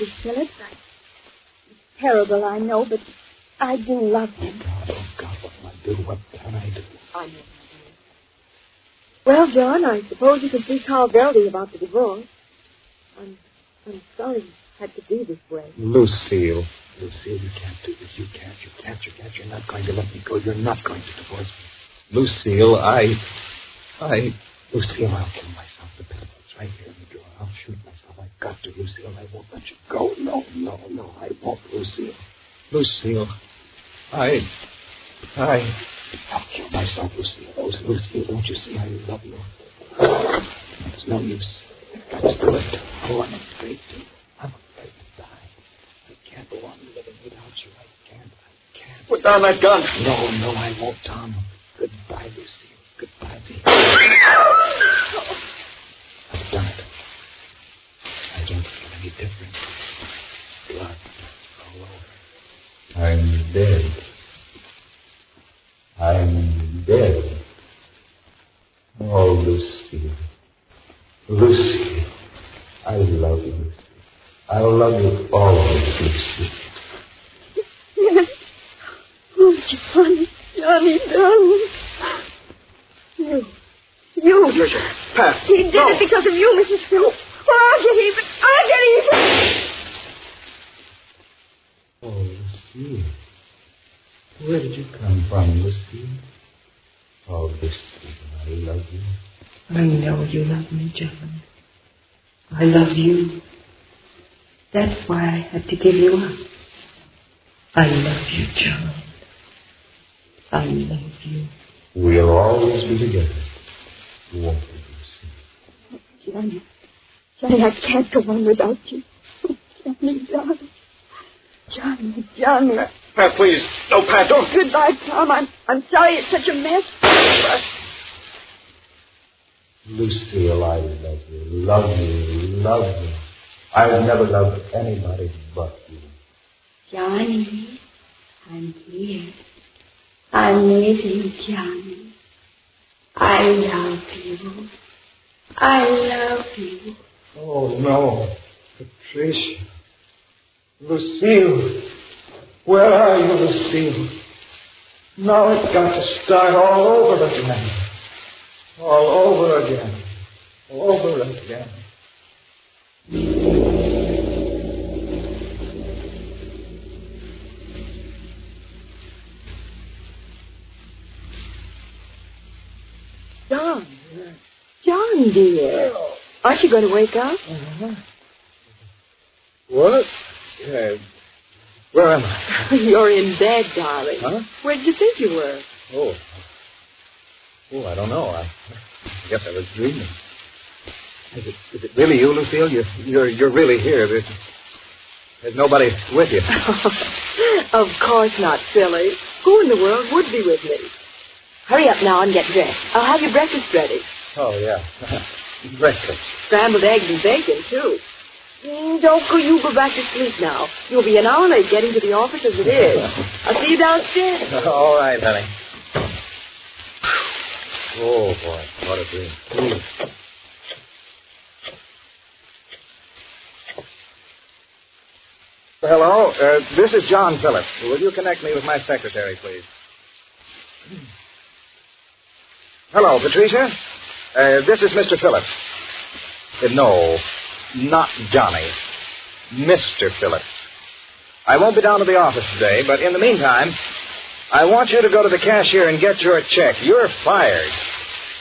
Mrs. Phillips. It's terrible, I know, but I do love him. Oh, God, what can I do? What can I do? I know, my dear. Well, John, I suppose you can see Carl Velde about the divorce. I'm sorry it had to be this way. Lucille, you can't do this. You can't. You're not going to let me go. You're not going to divorce me. Lucille, Lucille, I'll kill myself. The pistol's right here in the drawer. I'll shoot myself. I've got to, Lucille. I won't let you go. No, I won't, Lucille. Lucille, I'll kill myself, Lucille. Lucille, don't you see I love you? It's no use. I've got to do it. Oh, I'm afraid to. I'm afraid to die. I can't go on living without you. I can't. Put down that gun. No, I won't, Tom. Goodbye, Lucille. Goodbye, baby. I've done it. I don't feel any different. Blood all over. I'm dead. Oh, Lucille. Lucille. I love you, Lucille. I'll love you always, Lucille. Yes. Oh, Johnny, darling. You. Patricia, Pat. He did it because of you, Mrs. Phillips. Well, I'll get even. Oh, Lucille. Where did you come from, Lucille? Oh, Lucille, I love you. I know you love me, John. I love you. That's why I had to give you up. I love you, John. I love you. We'll always be together. Won't we, Lucille? Johnny, I can't go on without you. Oh, Johnny. Pat, please. No, Pat, don't. Goodbye, Tom. I'm sorry it's such a mess. Lucille, I love you. Love you. I've never loved anybody but you. Johnny, I'm here. I'm with you, Johnny. I love you. Oh, no. Patricia. Lucille. Where are you, Lucille? Now it's got to start all over again. John, dear. Aren't you going to wake up? Uh-huh. What? Where am I? You're in bed, darling. Huh? Where did you think you were? Oh, I don't know. I guess I was dreaming. Is it really you, Lucille? You're really here. There's nobody with you. Of course not, silly. Who in the world would be with me? Hurry up now and get dressed. I'll have your breakfast ready. Oh, yeah. Breakfast. Scrambled eggs and bacon, too. Don't you go back to sleep now. You'll be an hour late getting to the office as it is. I'll see you downstairs. All right, honey. Oh, boy. What a dream. Hello. This is John Phillips. Will you connect me with my secretary, please? Hello, Patricia. This is Mr. Phillips. No, not Johnny. Mr. Phillips. I won't be down to the office today, but in the meantime, I want you to go to the cashier and get your check. You're fired.